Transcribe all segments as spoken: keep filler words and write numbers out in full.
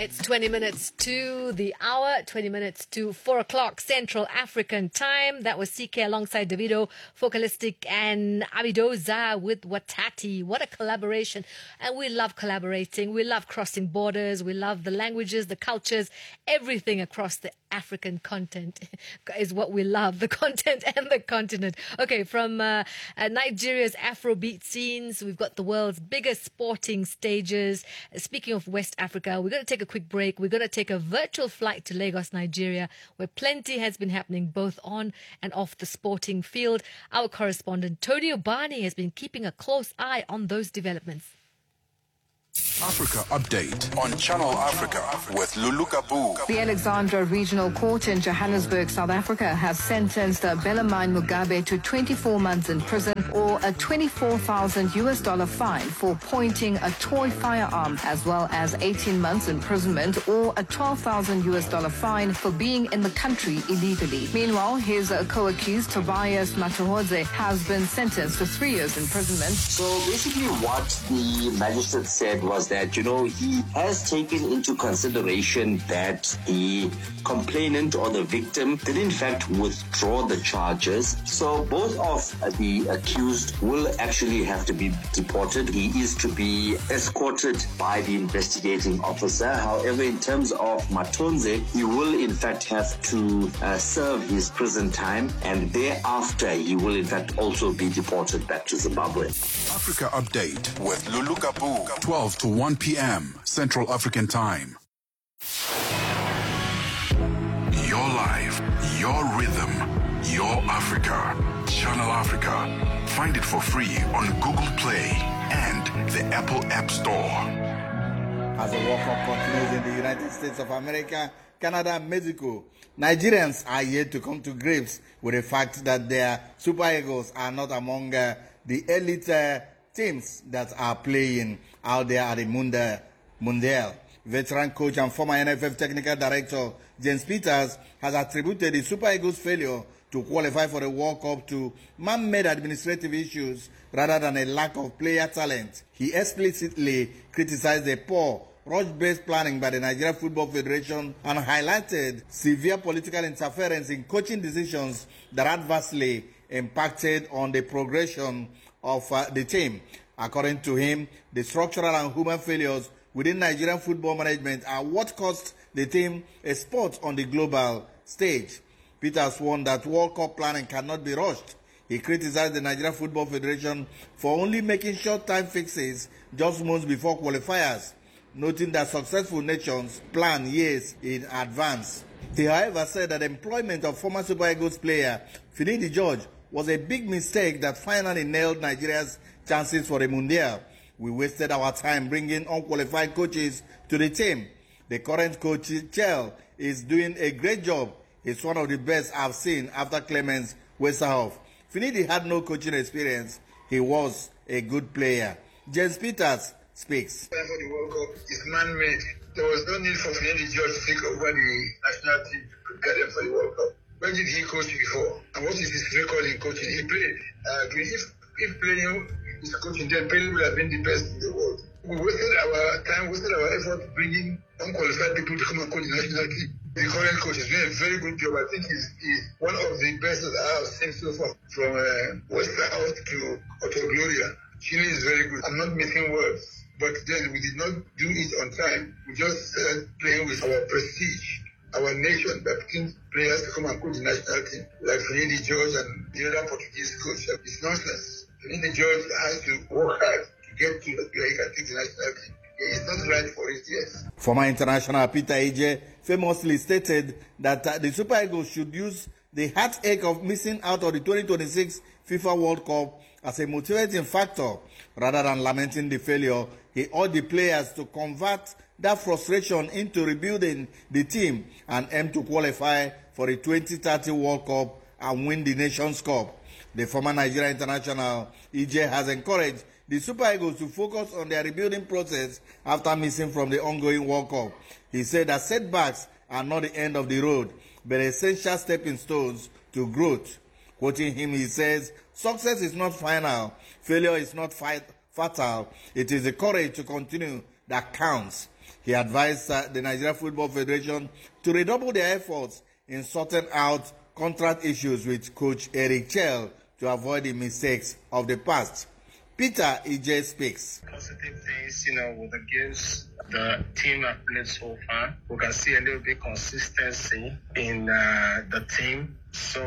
It's twenty minutes to the hour, twenty minutes to four o'clock Central African time. That was C K alongside Davido, Focalistic and Abidoza with Watati. What a collaboration. And we love collaborating. We love crossing borders. We love the languages, the cultures, everything across the African content is what we love, the content and the continent. Okay, from uh, uh, Nigeria's Afrobeat scenes, we've got the world's biggest sporting stages. Uh, speaking of West Africa, we're going to take a quick break. We're going to take a virtual flight to Lagos, Nigeria, where plenty has been happening both on and off the sporting field. Our correspondent, Tony Obani, has been keeping a close eye on those developments. Africa Update on Channel Africa with Lulu Kabu. The Alexandra Regional Court in Johannesburg, South Africa, has sentenced Bellarmine Mugabe to twenty-four months in prison or a twenty-four thousand U S dollar fine for pointing a toy firearm, as well as eighteen months imprisonment or a twelve thousand U S dollar fine for being in the country illegally. Meanwhile, his uh, co-accused Tobias Matahodze has been sentenced to three years imprisonment. So basically what the magistrate said was that, you know, he has taken into consideration that the complainant or the victim did in fact withdraw the charges. So both of the accused will actually have to be deported. He is to be escorted by the investigating officer. However, in terms of Matonze, he will in fact have to uh, serve his prison time, and thereafter he will in fact also be deported back to Zimbabwe. Africa Update with Lulu Kabu, twelve to one p.m. Central African Time. Your life, your rhythm, your Africa. Channel Africa. Find it for free on Google Play and the Apple App Store. As the World Cup continues in the United States of America, Canada, and Mexico, Nigerians are yet to come to grips with the fact that their Super Eagles are not among uh, the elite uh, teams that are playing out there at the Munda, Mundial. Veteran coach and former N F F technical director James Peters has attributed the Super Eagles' failure to qualify for the World Cup to man-made administrative issues rather than a lack of player talent. He explicitly criticized the poor, rush-based planning by the Nigeria Football Federation and highlighted severe political interference in coaching decisions that adversely impacted on the progression of uh, the team. According to him, the structural and human failures within Nigerian football management are what cost the team a spot on the global stage. Peters warned that World Cup planning cannot be rushed. He criticized the Nigerian Football Federation for only making short-time fixes just months before qualifiers, noting that successful nations plan years in advance. He, however, said that the employment of former Super Eagles player Finidi George was a big mistake that finally nailed Nigeria's chances for the Mundial. We wasted our time bringing unqualified coaches to the team. The current coach, Chell, is doing a great job. He's one of the best I've seen after Clemens Westerhoff. Finidi had no coaching experience. He was a good player. James Peters speaks. For the World Cup is man-made. There was no need for Finidi George to take over the national team to prepare them for the World Cup. When did he coach before? And what is his record in coaching? He played. Uh, if if playing is coaching, then Pele would have been the best in the world. We wasted our time, wasted our effort bringing unqualified people to come and coach the national team. The current coach is doing a very good job. I think he's, he's one of the best that I have seen so far, from uh, Westerhoff to Otto Gloria. Chile is very good. I'm not making words, but then we did not do it on time. We just started playing with our prestige, our nation, by picking players to come and coach the national team, like Finidi George and the other Portuguese coach. It's nonsense. Finidi George has to work hard to get to the where he can take the national team. It's not right for it, yes. Former international Peter Ije famously stated that uh, the Super Eagles should use the heartache of missing out on the twenty twenty-six FIFA World Cup as a motivating factor. Rather than lamenting the failure, he urged the players to convert that frustration into rebuilding the team and aim to qualify for the twenty thirty World Cup and win the Nations Cup. The former Nigeria international Ije has encouraged the Super Eagles to focus on their rebuilding process after missing from the ongoing World Cup. He said that setbacks are not the end of the road, but essential stepping stones to growth. Quoting him, he says, "Success is not final, failure is not fight, fatal. It is the courage to continue that counts. He advised uh, the Nigeria Football Federation to redouble their efforts in sorting out contract issues with coach Eric Chell to avoid the mistakes of the past. Peter Ije speaks. Positive things, you know, with the games the team have played so far, we can see a little bit consistency in uh, the team. So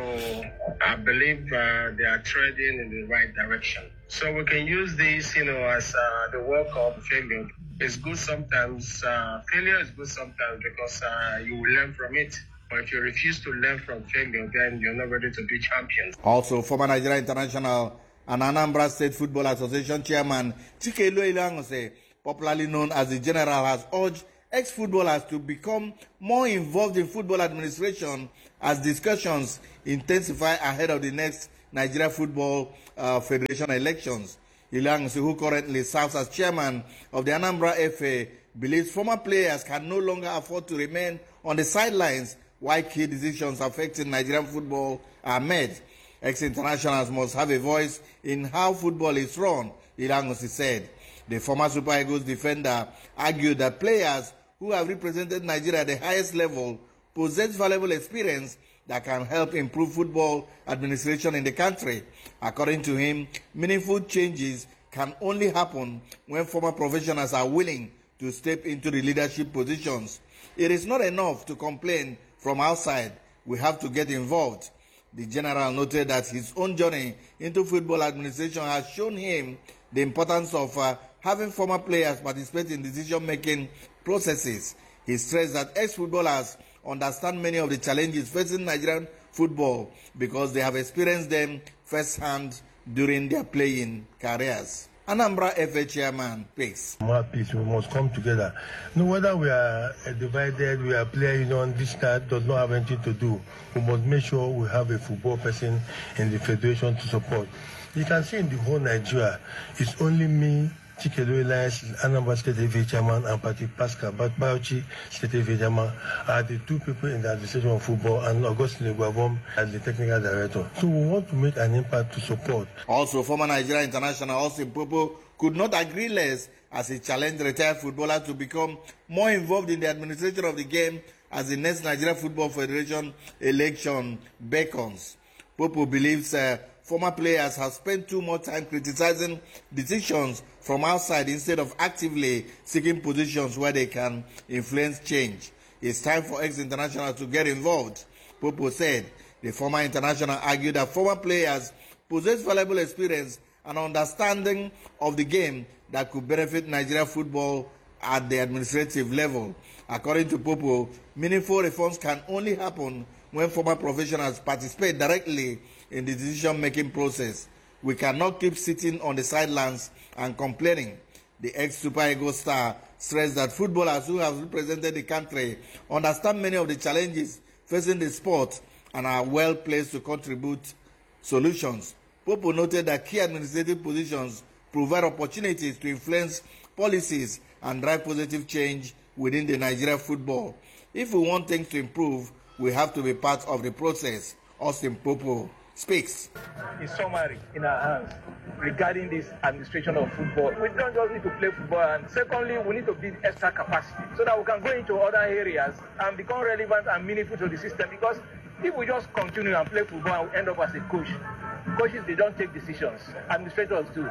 I believe uh, they are treading in the right direction. So we can use this, you know, as uh, the work of failure. It's good sometimes. Uh, failure is good sometimes because uh, you will learn from it. But if you refuse to learn from failure, then you're not ready to be champions. Also, former Nigeria International and Anambra State Football Association Chairman Chike Iloilangose, popularly known as the General, has urged ex-footballers to become more involved in football administration as discussions intensify ahead of the next Nigeria Football uh, Federation elections. Iloilangose, who currently serves as chairman of the Anambra F A, believes former players can no longer afford to remain on the sidelines while key decisions affecting Nigerian football are made. Ex-internationals must have a voice in how football is run, Iloilangose said. The former Super Eagles defender argued that players who have represented Nigeria at the highest level possess valuable experience that can help improve football administration in the country. According to him, meaningful changes can only happen when former professionals are willing to step into the leadership positions. It is not enough to complain from outside. We have to get involved. The general noted that his own journey into football administration has shown him the importance of uh, having former players participate in decision-making processes. He stressed that ex-footballers understand many of the challenges facing Nigerian football because they have experienced them firsthand during their playing careers. Anambra F A chairman speaks. More peace, we must come together. No, whether we are uh, divided, we are player union, this that does not have anything to do. We must make sure we have a football person in the federation to support. You can see in the whole Nigeria, it's only me, Chike Iloilangose, Anambra State F A chairman, and Patrick Pascal Bauchi State F A chairman are the two people in the administration of football, and Augustine Guavom as the technical director. So we want to make an impact to support. Also, former Nigeria international Austin Popo could not agree less as he challenged retired footballer to become more involved in the administration of the game as the next Nigeria Football Federation election beckons. Popo believes uh, former players have spent too much time criticizing decisions from outside instead of actively seeking positions where they can influence change. It's time for ex-internationals to get involved, Popo said. The former international argued that former players possess valuable experience and understanding of the game that could benefit Nigeria football at the administrative level. According to Popo, meaningful reforms can only happen when former professionals participate directly in the decision-making process. We cannot keep sitting on the sidelines and complaining. The ex-Super Eagles star stressed that footballers who have represented the country understand many of the challenges facing the sport and are well placed to contribute solutions. Popo noted that key administrative positions provide opportunities to influence policies and drive positive change within the Nigeria football. If we want things to improve, we have to be part of the process, Austin Popo speaks. In summary, in our hands, regarding this administration of football, we don't just need to play football, and secondly, we need to build extra capacity so that we can go into other areas and become relevant and meaningful to the system. Because if we just continue and play football and we end up as a coach, coaches, they don't take decisions, administrators do.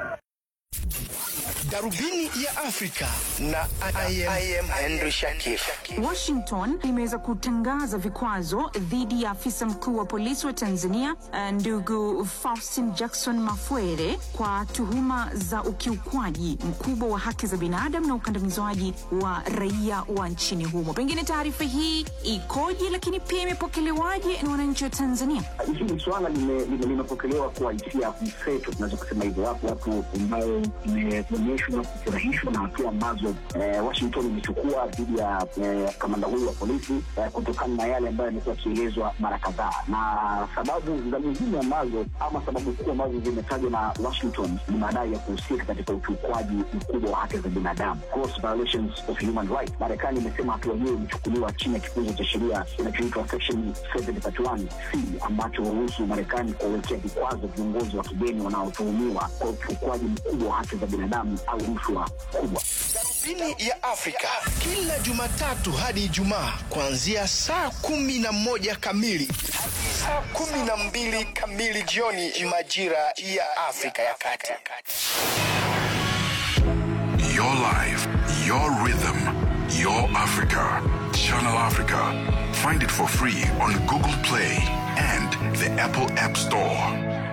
Darubini ya Afrika na I am Henry Shakif. Washington imeweza kutangaza vikwazo dhidi ya afisa mkuu wa polisi wa Tanzania ndugu Faustin Jackson Mafuere kwa tuhuma za ukiukwaji mkubwa wa haki za binadamu na ukandamizaji wa raia wa nchini humo. Pengine taarifa hii ikoje, lakini pia imepokelewaje na wananchi wa Tanzania? Hili swala limepokelewa kwa hisia mseto, tunaweza kusema hivyo, hapo watu ambao imeonyeshwa na kufurahishwa na hatua ambazo eh, Washington imechukua dhidi ya eh, kamanda huyu wa polisi eh, kutokana na yale ambayo yamekuwa yakielezwa mara kadhaa. Na sababu za muhimu ambazo ama sababu kuu ambazo zimetajwa na Washington ni madai ya kuhusika katika ukiukwaji mkubwa wa haki za binadamu, gross violations of human rights. Marekani imesema hatua hiyo imechukuliwa chini ya kifungu cha sheria kinachoitwa Section seven thirty-one C ambacho huruhusu Marekani kuwekea vikwazo viongozi wa kigeni wanaotuhumiwa kwa ukiukwaji mkubwa wa haki za binadamu au rushwa kubwa. Darubini ya Afrika kila Jumatatu hadi Ijumaa kuanzia saa kumi na moja kamili hadi saa kumi na mbili kamili jioni majira ya Afrika ya Kati. Your life, your rhythm, your Africa. Channel Africa. Find it for free on Google Play and the Apple App Store.